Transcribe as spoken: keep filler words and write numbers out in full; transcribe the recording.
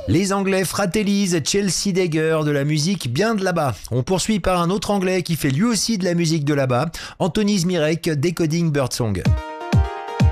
Les Anglais fraternisent Chelsea Dagger, de la musique bien de là-bas. On poursuit par un autre Anglais qui fait lui aussi de la musique de là-bas, Anthony Zmirak, Decoding Birdsong.